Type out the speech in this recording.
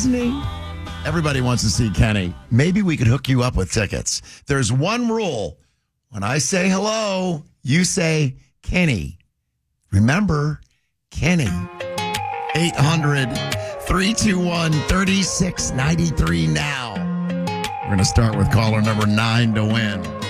Disney. Everybody wants to see Kenny. Maybe we could hook you up with tickets. There's one rule. When I say hello, you say Kenny. Remember, Kenny. 800-321-3693 now. We're going to start with caller number 9 to win.